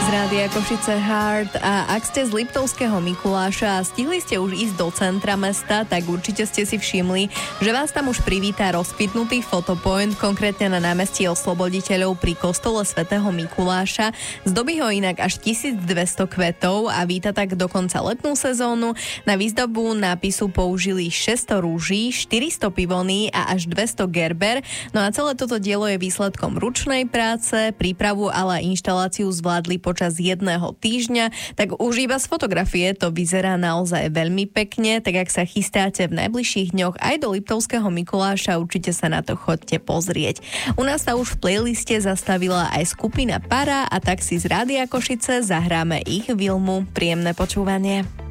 Z Rádia Košice Heart. A ak ste z Liptovského Mikuláša a stihli ste už ísť do centra mesta, tak určite ste si všimli, že vás tam už privítá rozkvitnutý fotopoint, konkrétne na námestí Osloboditeľov pri kostole svätého Mikuláša. Zdobí ho inak až 1200 kvetov a víta tak dokonca letnú sezónu. Na výzdobu nápisu použili 600 rúží, 400 pivony a až 200 gerber. No a celé toto dielo je výsledkom ručnej práce, prípravu, ale aj inštaláciu zvládli počas jedného týždňa, tak už iba z fotografie to vyzerá naozaj veľmi pekne, tak ak sa chystáte v najbližších dňoch aj do Liptovského Mikuláša, určite sa na to chodte pozrieť. U nás sa už v playliste zastavila aj skupina Para a tak si z Rádia Košice zahráme ich Vilmu. Príjemné počúvanie.